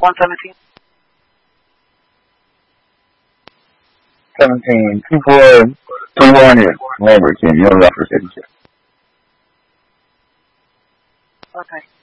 117. 17, 200, Lamberton, you're up for signature. Okay.